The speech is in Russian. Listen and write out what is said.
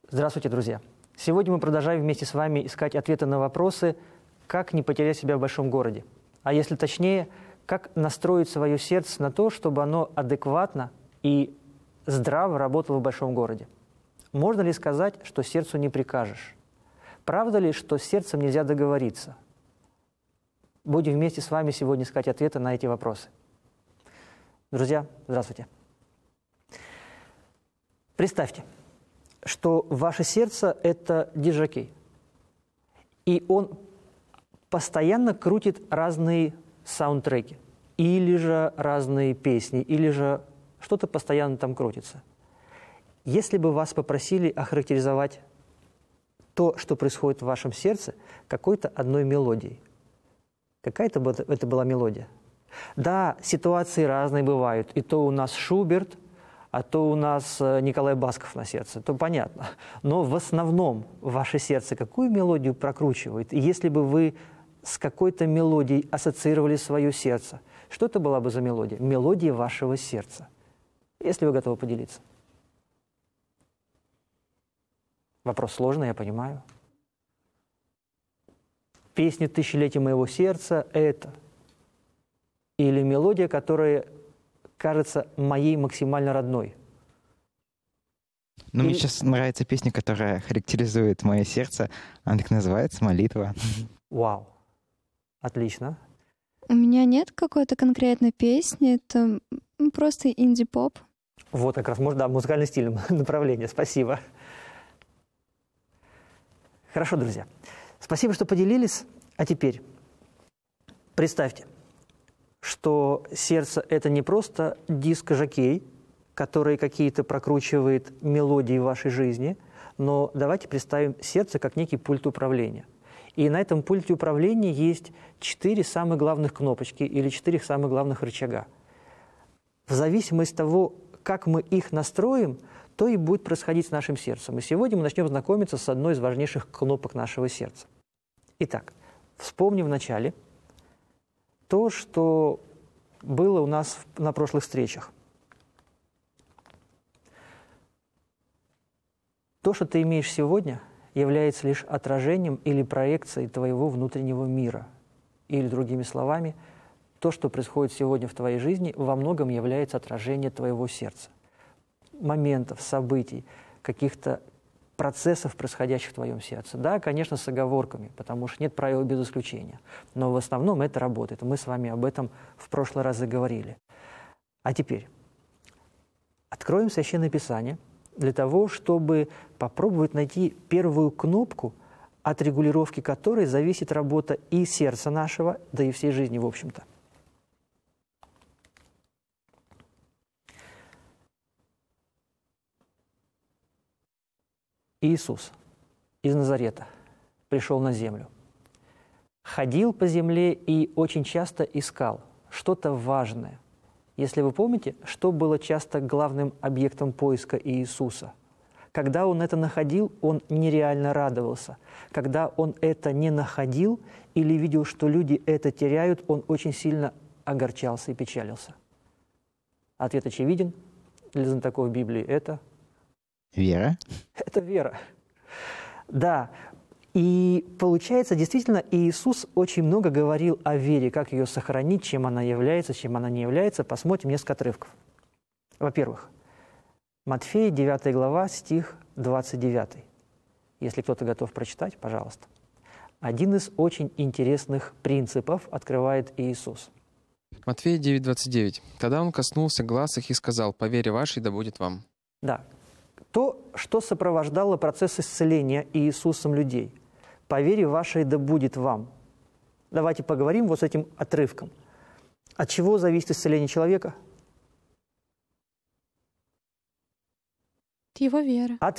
Здравствуйте, друзья! Сегодня мы продолжаем вместе с вами искать ответы на вопросы, как не потерять себя в большом городе. А если точнее, как настроить свое сердце на то, чтобы оно адекватно и здраво работало в большом городе. Можно ли сказать, что сердцу не прикажешь? Правда ли, что с сердцем нельзя договориться? Будем вместе с вами сегодня искать ответы на эти вопросы. Друзья, здравствуйте! Представьте, что ваше сердце – это диджокей, и он постоянно крутит разные саундтреки, или же разные песни, или же что-то постоянно там крутится. Если бы вас попросили охарактеризовать то, что происходит в вашем сердце, какой-то одной мелодией, какая это была мелодия? Да, ситуации разные бывают, и то у нас Шуберт, а то у нас Николай Басков на сердце, то понятно. Но в основном ваше сердце какую мелодию прокручивает? И если бы вы с какой-то мелодией ассоциировали свое сердце, что это была бы за мелодия? Мелодия вашего сердца. Если вы готовы поделиться. Вопрос сложный, я понимаю. Песня «Тысячелетие моего сердца» – это или мелодия, которая кажется моей максимально родной. Ну, мне сейчас нравится песня, которая характеризует мое сердце. Она так называется «Молитва». Вау. Отлично. У меня нет какой-то конкретной песни, это просто инди-поп. Вот как раз, да, музыкальный стиль, направление. Спасибо. Хорошо, друзья. Спасибо, что поделились. А теперь представьте, что сердце – это не просто диск-жокей, который какие-то прокручивает мелодии в вашей жизни, но давайте представим сердце как некий пульт управления. И на этом пульте управления есть 4 самых главных кнопочки или 4 самых главных рычага. В зависимости от того, как мы их настроим, то и будет происходить с нашим сердцем. И сегодня мы начнем знакомиться с одной из важнейших кнопок нашего сердца. Итак, вспомним вначале то, что было у нас на прошлых встречах. То, что ты имеешь сегодня, является лишь отражением или проекцией твоего внутреннего мира. Или, другими словами, то, что происходит сегодня в твоей жизни, во многом является отражением твоего сердца. Моментов, событий, каких-то процессов, происходящих в твоем сердце. Да, конечно, с оговорками, потому что нет правил без исключения. Но в основном это работает. Мы с вами об этом в прошлый раз заговорили. А теперь откроем Священное Писание для того, чтобы попробовать найти первую кнопку, от регулировки которой зависит работа и сердца нашего, да и всей жизни, в общем-то. Иисус из Назарета пришел на землю, ходил по земле и очень часто искал что-то важное. Если вы помните, что было часто главным объектом поиска Иисуса? Когда он это находил, он нереально радовался. Когда он это не находил или видел, что люди это теряют, он очень сильно огорчался и печалился. Ответ очевиден для знатоков Библии – это… Вера. Это вера. Да. И получается, действительно, Иисус очень много говорил о вере, как ее сохранить, чем она является, чем она не является. Посмотрим несколько отрывков. Во-первых, Матфея, 9 глава, стих 29. Если кто-то готов прочитать, пожалуйста. Один из очень интересных принципов открывает Иисус. Матфея 9:29. «Тогда он коснулся глаз их и сказал: по вере вашей да будет вам». Да. То, что сопровождало процесс исцеления Иисусом людей. «По вере вашей да будет вам». Давайте поговорим вот с этим отрывком. От чего зависит исцеление человека? Его вера. От